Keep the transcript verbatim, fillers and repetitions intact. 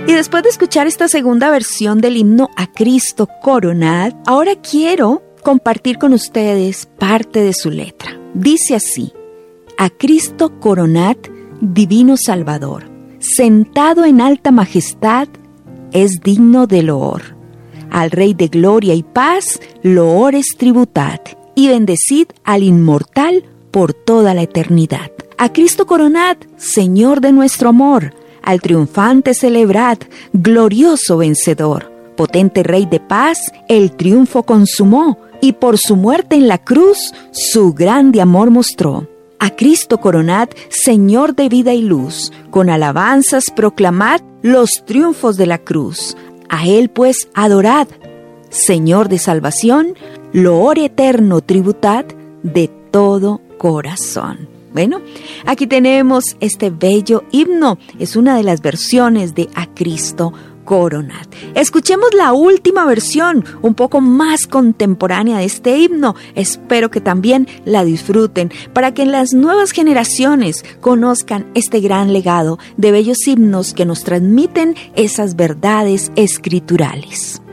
Y después de escuchar esta segunda versión del himno A Cristo Coronad, ahora quiero compartir con ustedes parte de su letra. Dice así: A Cristo coronad, divino Salvador, sentado en alta majestad, es digno de loor. Al Rey de gloria y paz, loores tributad, y bendecid al inmortal por toda la eternidad. A Cristo coronad, Señor de nuestro amor, al triunfante celebrad, glorioso vencedor. Potente Rey de paz, el triunfo consumó, y por su muerte en la cruz, su grande amor mostró. A Cristo coronad, Señor de vida y luz, con alabanzas proclamad los triunfos de la cruz. A Él pues adorad, Señor de salvación, loor eterno tributad de todo corazón. Bueno, aquí tenemos este bello himno. Es una de las versiones de A Cristo Coronad. Escuchemos la última versión, un poco más contemporánea de este himno. Espero que también la disfruten para que las nuevas generaciones conozcan este gran legado de bellos himnos que nos transmiten esas verdades escriturales.